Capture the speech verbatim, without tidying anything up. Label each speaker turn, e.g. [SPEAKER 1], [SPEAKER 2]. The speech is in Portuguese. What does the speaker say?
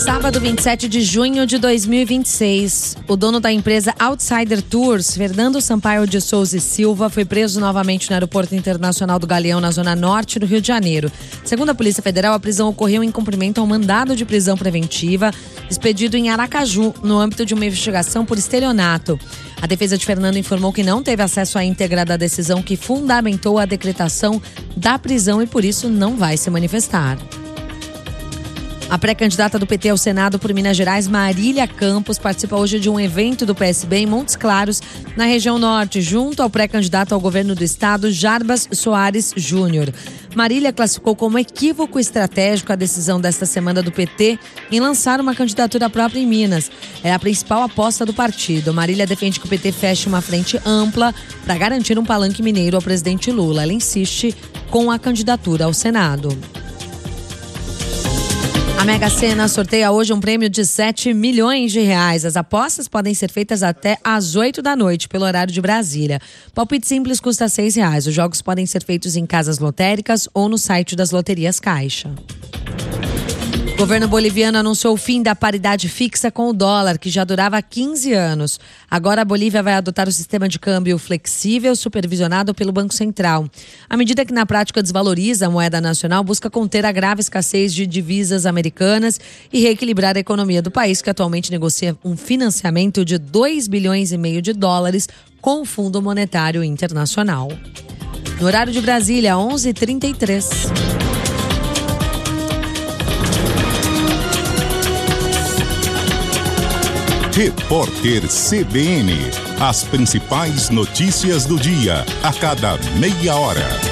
[SPEAKER 1] Sábado, vinte e sete de junho de dois mil e vinte e seis, o dono da empresa Outsider Tours, Fernando Sampaio de Souza e Silva, foi preso novamente no Aeroporto Internacional do Galeão, na zona norte do Rio de Janeiro. Segundo a Polícia Federal, a prisão ocorreu em cumprimento ao mandado de prisão preventiva expedido em Aracaju, no âmbito de uma investigação por estelionato. A defesa de Fernando informou que não teve acesso à íntegra da decisão que fundamentou a decretação da prisão e, por isso, não vai se manifestar. A pré-candidata do P T ao Senado por Minas Gerais, Marília Campos, participa hoje de um evento do P S B em Montes Claros, na região norte, junto ao pré-candidato ao governo do estado, Jarbas Soares Júnior. Marília classificou como equívoco estratégico a decisão desta semana do P T em lançar uma candidatura própria em Minas. É a principal aposta do partido. Marília defende que o P T feche uma frente ampla para garantir um palanque mineiro ao presidente Lula. Ela insiste com a candidatura ao Senado. A Mega Sena sorteia hoje um prêmio de sete milhões de reais. As apostas podem ser feitas até às oito da noite, pelo horário de Brasília. Palpite simples custa seis reais. Os jogos podem ser feitos em casas lotéricas ou no site das loterias Caixa. O governo boliviano anunciou o fim da paridade fixa com o dólar, que já durava há quinze anos. Agora a Bolívia vai adotar o sistema de câmbio flexível, supervisionado pelo Banco Central. A medida que na prática desvaloriza a moeda nacional busca conter a grave escassez de divisas americanas e reequilibrar a economia do país, que atualmente negocia um financiamento de dois bilhões e meio de dólares com o Fundo Monetário Internacional. No horário de Brasília, onze e trinta e três.
[SPEAKER 2] Repórter C B N. As principais notícias do dia, a cada meia hora.